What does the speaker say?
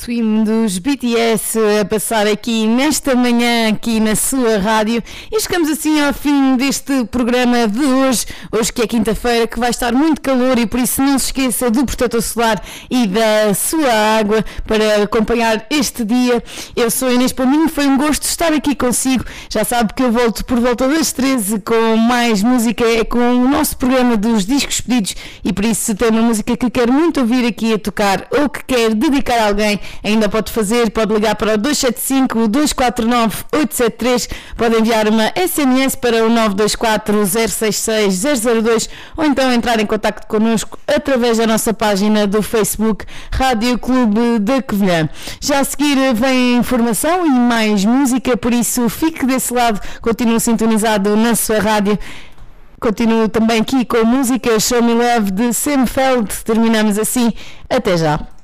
Swim dos BTS a passar aqui nesta manhã, aqui na sua rádio, e chegamos assim ao fim deste programa de hoje que é quinta-feira, que vai estar muito calor e por isso não se esqueça do protetor solar e da sua água para acompanhar este dia. Eu sou Inês Palminho, foi um gosto estar aqui consigo, já sabe que eu volto por volta das 13 com mais música, com o nosso programa dos discos pedidos, e por isso se tem uma música que quer muito ouvir aqui a tocar ou que quer dedicar a alguém, ainda pode fazer, pode ligar para o 275-249-873, pode enviar uma SMS para o 924-066-002 ou então entrar em contacto connosco através da nossa página do Facebook Rádio Clube da Covilhã. Já a seguir vem informação e mais música, por isso fique desse lado, continue sintonizado na sua rádio. Continuo também aqui com a música Show Me Love de Seinfeld. Terminamos assim, até já.